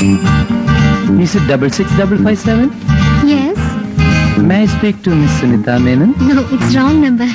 Is it 66557? Yes. May I speak to Miss Sunita Menon? No, it's wrong number.